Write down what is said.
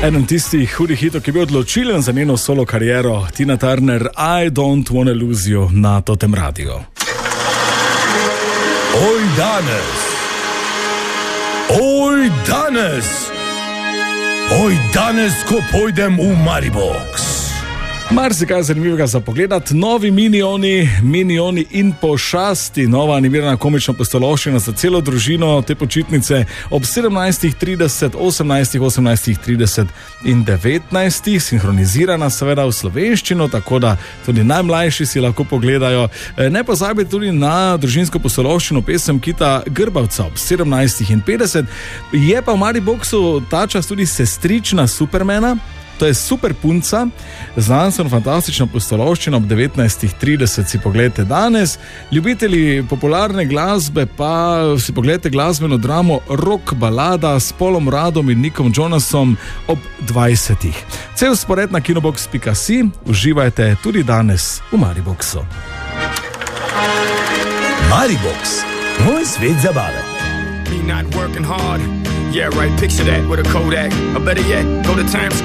Eden tistih hudih hitov, ki je bil odločilen za njeno solo kariero, Tina Turner, I Don't Wanna Lose You na Totem Radio. Oj danes, oj danes, oj danes, ko pojdem v Maribox. Marsikaj zanimivega za pogledat, novi minioni in pošasti, nova animirana komična pustolovščina za celo družino, te počitnice ob 17.30, 18.30 in 19. Sinhronizirana seveda v slovenščino, tako da tudi najmlajši si lahko pogledajo. Ne pozabite tudi na družinsko pustolovščino pesem Kita Grbavca ob 17.50. Je pa v Mariboxu ta čas tudi sestrična Supermana. To je super punca, znanstveno fantastična pustolovščina ob 19.30 si pogledajte danes. Ljubitelji popularne glasbe pa si pogledajte glasbeno dramo Rock balada s Paulom Radom in Nickom Jonasom ob 20. Cel spored na kinobox.si, uživajte tudi danes v Mariboxu. Maribox, moj svet zabave. Me not working hard. Yeah, right, picture that with a Kodak. Or better yet, go to Times